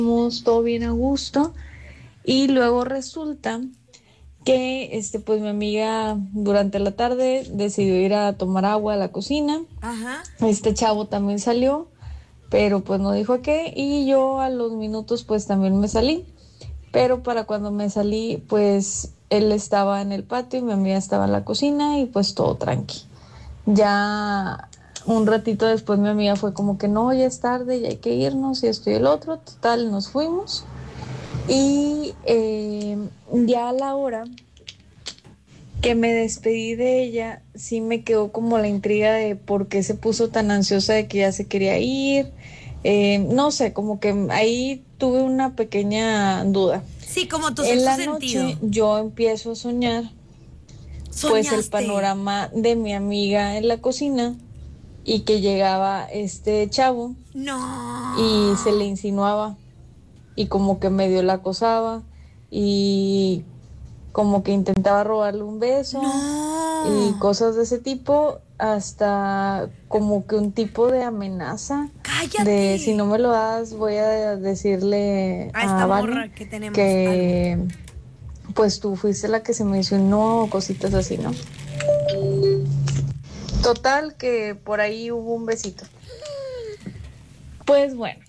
todo bien a gusto. Y luego resulta que pues mi amiga durante la tarde decidió ir a tomar agua a la cocina. Ajá. Este chavo también salió, pero pues no dijo a qué, y yo a los minutos pues también me salí. Pero para cuando me salí, pues él estaba en el patio y mi amiga estaba en la cocina y pues todo tranqui. Ya un ratito después mi amiga fue como que no, ya es tarde, ya hay que irnos y esto y el otro. Total, nos fuimos. Y ya a la hora que me despedí de ella, sí me quedó como la intriga de por qué se puso tan ansiosa de que ya se quería ir. No sé, como que ahí tuve una pequeña duda. Sí, como tu En sexto la sentido. noche yo empiezo a soñar pues el Soñaste. panorama de mi amiga en la cocina y que llegaba este chavo y se le No. insinuaba y como que medio la acosaba y como que intentaba robarle un beso y No. cosas de ese tipo, hasta como que un tipo de amenaza de si no Cállate. me lo das voy a decirle A esta a Vane morra que tenemos algo. que pues tú fuiste la que se me insinuó o cositas así, ¿no? Total que por ahí hubo un besito. Pues bueno,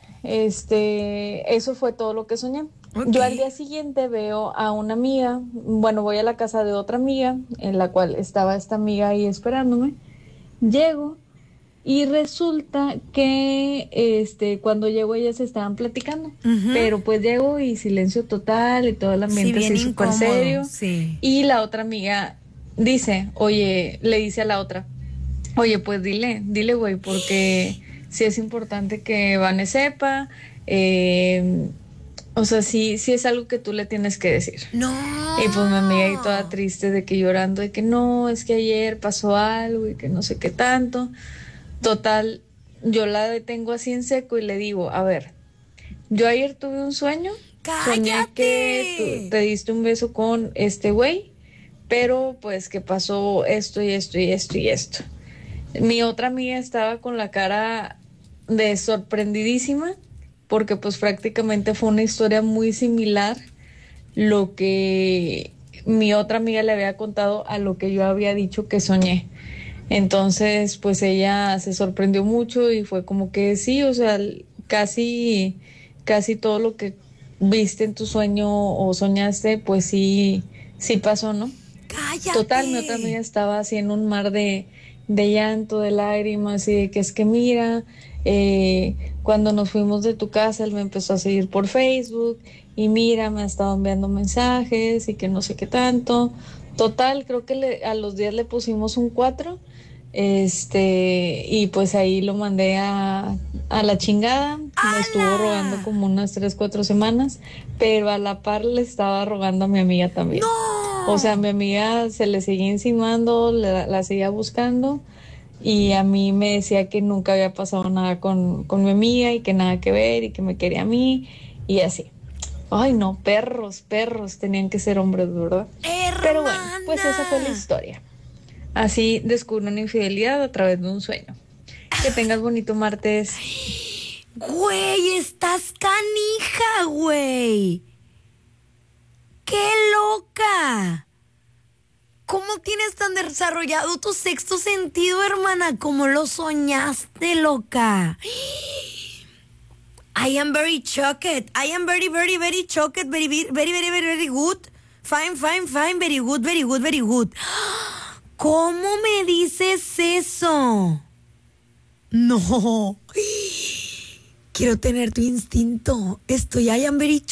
eso fue todo lo que soñé. Ok. Yo al día siguiente veo a una amiga, bueno, voy a la casa de otra amiga, en la cual estaba esta amiga ahí esperándome. Llego y resulta que cuando llego ellas estaban platicando, Ujú. pero pues llego y silencio total y todo el Sí, ambiente bien así súper incómodo. serio. Sí. Y la otra amiga dice, oye, le dice a la otra. Oye, pues dile, güey, porque sí es importante que Vane sepa, eh, o sea, sí es algo que tú le tienes que decir. Y pues mi amiga ahí toda No. triste de que llorando, de que no, es que ayer pasó algo y que no sé qué tanto. Total, yo la detengo así en seco y le digo, a ver, yo ayer tuve un sueño, soñé que tú Cállate. te diste un beso con este güey, pero pues que pasó esto y esto y esto y esto. Mi otra amiga estaba con la cara de sorprendidísima porque pues prácticamente fue una historia muy similar lo que mi otra amiga le había contado a lo que yo había dicho que soñé. Entonces pues ella se sorprendió mucho y fue como que sí, o sea, casi todo lo que viste en tu sueño o soñaste, pues sí pasó, ¿no? Total, mi otra amiga Cállate. estaba así en un mar de llanto, de lágrimas, y de que es que mira, cuando nos fuimos de tu casa, él me empezó a seguir por Facebook, y mira, me ha estado enviando mensajes, y que no sé qué tanto. Total, creo que a los días le pusimos un 4 y pues ahí lo mandé a la chingada, me estuvo rogando ¡Hala! como unas 3, 4 semanas, pero a la par le estaba rogando a mi amiga también. O sea, a ¡No! mi amiga se le seguía insinuando, la seguía buscando y a mí me decía que nunca había pasado nada con mi amiga y que nada que ver y que me quería a mí y así. Ay, no, perros, tenían que ser hombres, ¿verdad? Pero bueno, pues esa fue la Hermana. historia. Así descubro una infidelidad a través de un sueño. Que tengas bonito martes. Güey, estás canija, güey. ¡Qué loca! ¿Cómo tienes tan desarrollado tu sexto sentido, hermana? ¿Cómo lo soñaste, loca? I am very shocked. I am very, very, very shocked. Very, very, very, very, very, very good. Fine, fine, fine. Very good, very good, very good. ¿Cómo me dices eso? No. Quiero tener tu instinto. Estoy I am very